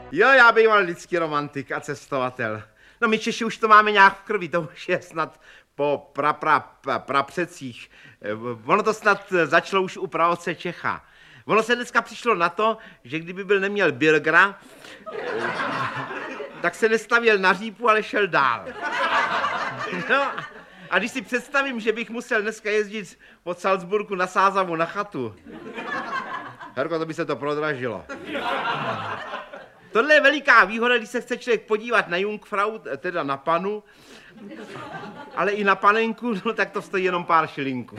Jo, já býval vždycky romantik a cestovatel. No my Češi už to máme nějak v krvi, to už je snad po prapředcích. Ono to snad začalo už u praotce Čecha. Ono se dneska přišlo na to, že kdyby byl neměl Birgera, tak se nestavěl na řípu, ale šel dál. No, a když si představím, že bych musel dneska jezdit od Salzburgu na Sázavu na chatu, Herko, to by se to prodražilo. Tohle je veliká výhoda, když se chce člověk podívat na Jungfrau, teda na panu, ale i na panenku, no tak to stojí jenom pár šilinků.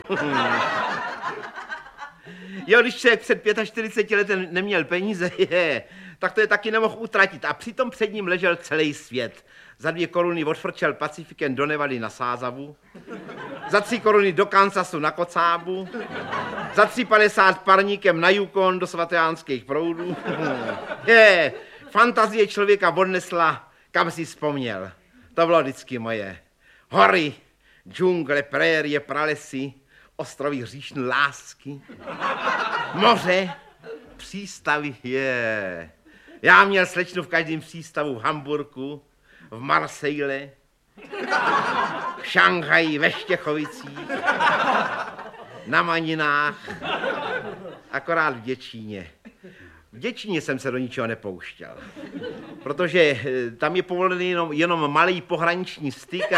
Jo, když člověk před 45 lety neměl peníze, tak to je taky nemohl utratit. A přitom před ním ležel celý svět. Za 2 koruny odfrčel Pacifikem do Nevady na Sázavu, za 3 koruny do Kansasu na Kocábu, za 3,50 parníkem na Yukon do svatejánských proudů. Fantazie člověka odnesla, kam si vzpomněl. To bylo vždycky moje. Hory, džungle, prérie, pralesy, ostrovy hříšné lásky, moře, přístavy, Já měl slečnu v každém přístavu v Hamburku, v Marseille, v Šanghaji, ve Štěchovicích, na Maninách, akorát v Děčíně. V Děčíně jsem se do ničeho nepouštěl, protože tam je povolený jenom malý pohraniční styk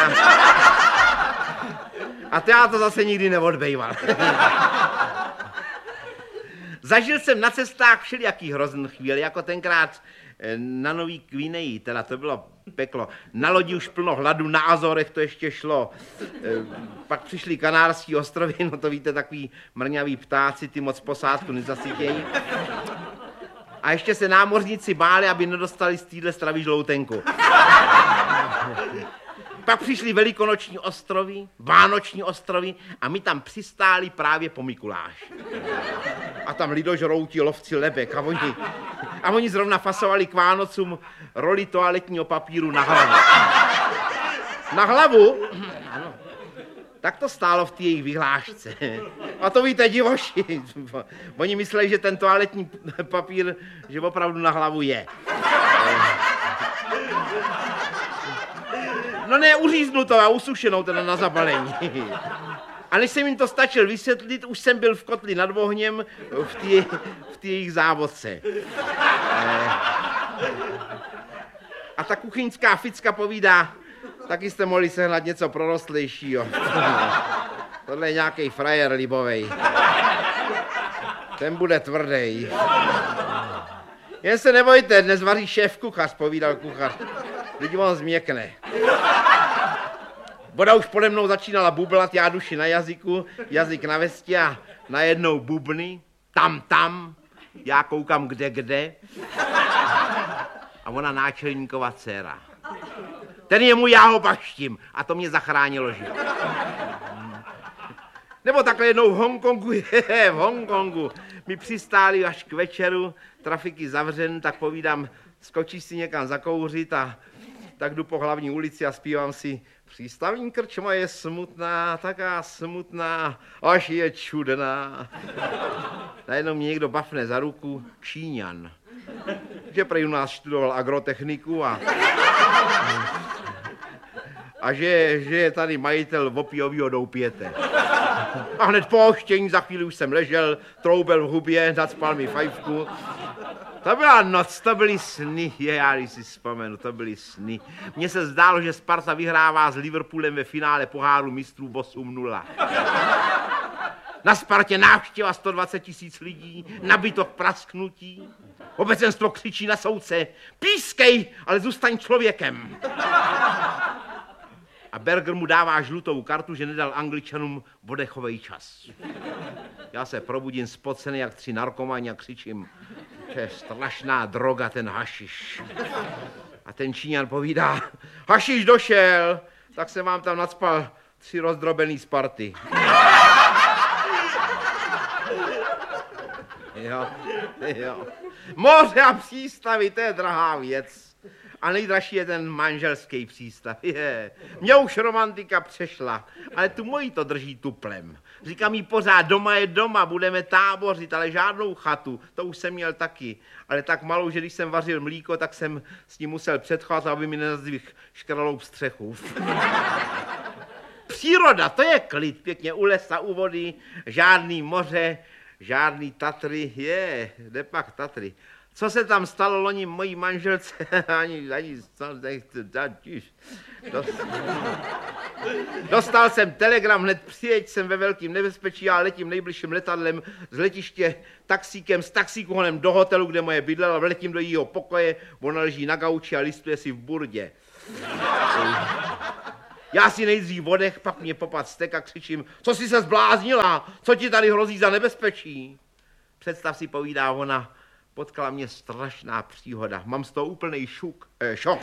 a to já to zase nikdy neodbejval. Zažil jsem na cestách všelijaký hrozný chvíli, jako tenkrát na Nový Gvineji, teda to bylo peklo. Na lodi už plno hladu, na Azorech to ještě šlo. Pak přišli Kanárský ostrovy, no to víte, takový mrňavý ptáci, ty moc posádku nezasytějí. A ještě se námořníci báli, aby nedostali z téhle stravy žloutenku. Pak přišli velikonoční ostrovy, vánoční ostrovy a my tam přistáli právě po Mikuláši. A tam lidožrouti lovci lebek a oni zrovna fasovali k Vánocům roli toaletního papíru na hlavu. Na hlavu? Ano. Tak to stálo v té jejich vyhlášce. A to víte, divoši. Oni mysleli, že ten toaletní papír, že opravdu na hlavu je. No ne, uříznutou a usušenou teda na zabalení. A než jsem jim to stačil vysvětlit, už jsem byl v kotli nad ohněm v té jejich závodce. A ta kuchyňská ficka povídá, taky jste mohli sehnat něco prorostlejšího. Tohle je nějaký frajer libovej. Ten bude tvrdý. Jen se nebojte, dnes vaří šéf kuchař, povídal kuchař. Lidi on změkne. Voda už pode mnou začínala bublat, já duši na jazyku, jazyk na vesti a najednou bubny. Tam, já koukám kde. A ona náčelníkova dcera. Ten je můj, já ho baštím. A to mě zachránilo život. Nebo takhle jednou v Hongkongu. My přistáli až k večeru, trafiky zavřen, tak povídám, skočíš si někam zakouřit a tak jdu po hlavní ulici a zpívám si přístavní krčma je smutná, taká smutná, až je čudná. Najednou mě někdo bafne za ruku, Číňan, že prej u nás studoval agrotechniku a že je tady majitel opiovýho doupěte. A hned po oštění za chvíli už jsem ležel, troubel v hubě, nacpal mi fajfku. To byla noc, to byly sny, já když si vzpomenu, to byly sny. Mně se zdálo, že Sparta vyhrává s Liverpoolem ve finále poháru mistrů 8-0. Na Spartě návštěva 120 000 lidí, nabytok prasknutí. Obecenstvo křičí na soudce, pískej, ale zůstaň člověkem. A Berger mu dává žlutou kartu, že nedal Angličanům oddechovej čas. Já se probudím spocený jak 3 narkomani a křičím, že je strašná droga ten hašiš. A ten Číňan povídá, hašiš došel, tak jsem vám tam nacpal 3 rozdrobený Sparty. Jo. Moře a přístavy, to je drahá věc. A nejdražší je ten manželský přístav. Mě už romantika přešla, ale tu moji to drží tuplem. Říkám jí pořád, doma je doma, budeme tábořit, ale žádnou chatu. To už jsem měl taky. Ale tak malou, že když jsem vařil mlíko, tak jsem s ním musel předchovat, aby mi nenazdvihl škralou střechu. Příroda, to je klid, pěkně u lesa, u vody, žádný moře, žádný Tatry, jde pak Tatry. Co se tam stalo loni mojí manželce, Dostal jsem telegram, hned přijeď, jsem ve velkém nebezpečí, já letím nejbližším letadlem z letiště taxíkem, s taxíkonem do hotelu, kde moje bydlela, vletím do jejího pokoje, ona leží na gauči a listuje si v burdě. Já si nejdřív vodech, pak mě popad stek a křičím, co jsi se zbláznila, co ti tady hrozí za nebezpečí? Představ si, povídá ona, potkala mě strašná příhoda, mám z toho úplnej šok.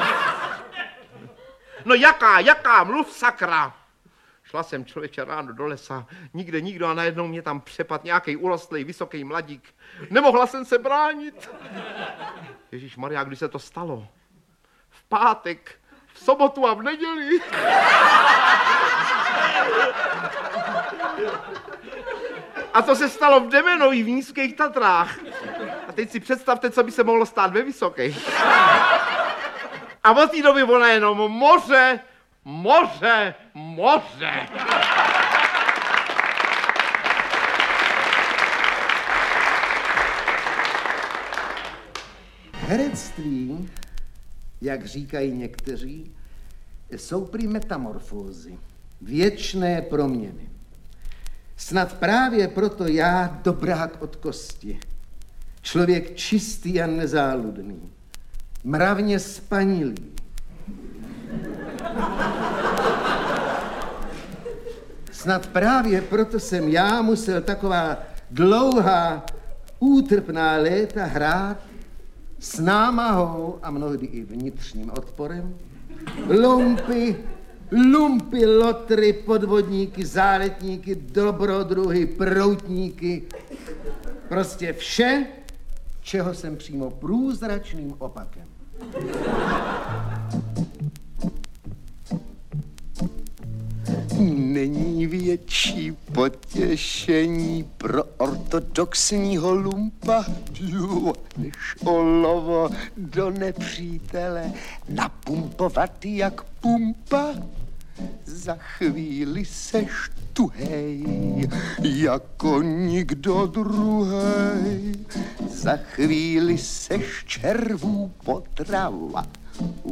No jaká, mluv sakra. Šla jsem člověče ráno do lesa, nikde nikdo a najednou mě tam přepad nějaký urostlej, vysoký mladík. Nemohla jsem se bránit. Ježišmarja, kdy se to stalo? V pátek, v sobotu a v neděli. A to se stalo v Demenovi v Nízkých Tatrách. A teď si představte, co by se mohlo stát ve Vysokých. A od té doby ona jenom moře. Herectví, jak říkají někteří, jsou prý metamorfózy, věčné proměny. Snad právě proto já dobrák od kosti, člověk čistý a nezáludný, mravně spanilý. Snad právě proto jsem já musel taková dlouhá, útrpná léta hrát s námahou a mnohdy i vnitřním odporem. Lumpy, lotry, podvodníky, záletníky, dobrodruhy, proutníky. Prostě vše, čeho jsem přímo průzračným opakem. Není větší potěšení pro ortodoxního lumpa, než olovo do nepřítele napumpovat jak pumpa. Za chvíli seš tuhej, jako nikdo druhej. Za chvíli seš červů potrava.